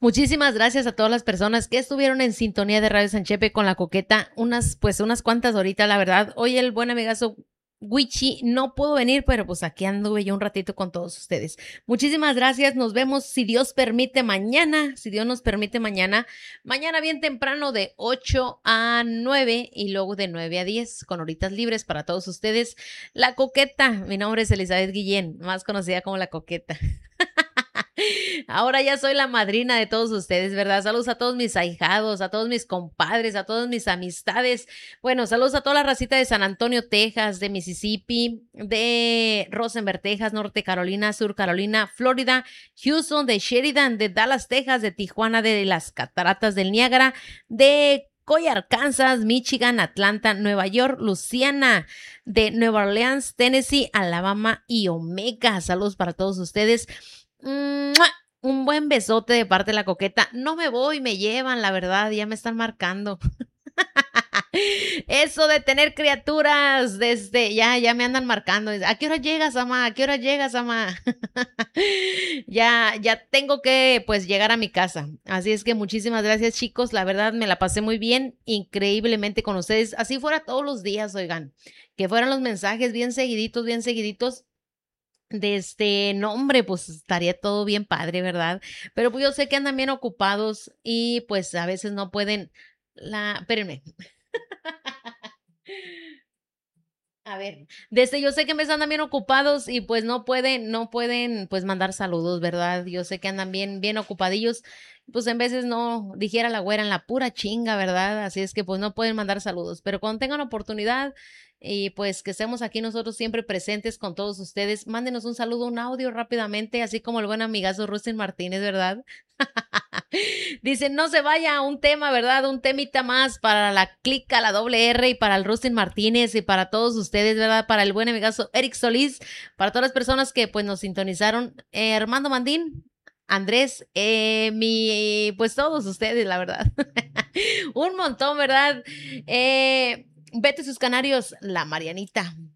Muchísimas gracias a todas las personas que estuvieron en sintonía de Radio Sanchepe con la coqueta, unas cuantas horitas, la verdad. Hoy el buen amigazo Wichi no pudo venir, pero pues aquí anduve yo un ratito con todos ustedes. Muchísimas gracias, nos vemos si Dios permite mañana, si Dios nos permite mañana bien temprano de 8 a 9 y luego de 9 a 10 con horitas libres para todos ustedes. La coqueta, mi nombre es Elizabeth Guillén, más conocida como la coqueta. Ahora ya soy la madrina de todos ustedes, ¿verdad? Saludos a todos mis ahijados, a todos mis compadres, a todas mis amistades. Bueno, saludos a toda la racita de San Antonio, Texas, de Mississippi, de Rosenberg, Texas, Norte Carolina, Sur Carolina, Florida, Houston, de Sheridan, de Dallas, Texas, de Tijuana, de las Cataratas del Niágara, de Coy, Arkansas, Michigan, Atlanta, Nueva York, Luisiana, de Nueva Orleans, Tennessee, Alabama y Omega. Saludos para todos ustedes. ¡Mua! Un buen besote de parte de la coqueta. No me voy, me llevan, la verdad, ya me están marcando. Eso de tener criaturas, ya me andan marcando. ¿A qué hora llegas, ama? ¿A qué hora llegas, ama? Ya tengo que, pues, llegar a mi casa. Así es que muchísimas gracias, chicos. La verdad, me la pasé muy bien, increíblemente con ustedes. Así fuera todos los días, oigan. Que fueran los mensajes bien seguiditos, bien seguiditos. No, hombre, pues estaría todo bien padre, ¿verdad? Pero pues yo sé que andan bien ocupados y pues a veces no pueden espérenme. A ver, yo sé que me andan bien ocupados y pues no pueden pues mandar saludos, ¿verdad? Yo sé que andan bien ocupadillos, pues en veces no, dijera la güera, en la pura chinga, ¿verdad? Así es que pues no pueden mandar saludos, pero cuando tengan oportunidad y pues que estemos aquí nosotros siempre presentes con todos ustedes, mándenos un saludo, un audio rápidamente, así como el buen amigazo Rustin Martínez, ¿verdad? Dice, no se vaya un tema, ¿verdad? Un temita más para la clica, la doble R y para el Rustin Martínez y para todos ustedes, ¿verdad? Para el buen amigazo Eric Solís, para todas las personas que pues nos sintonizaron. Armando Mandín, Andrés, pues todos ustedes, la verdad. Un montón, ¿verdad? Vete sus canarios, la Marianita.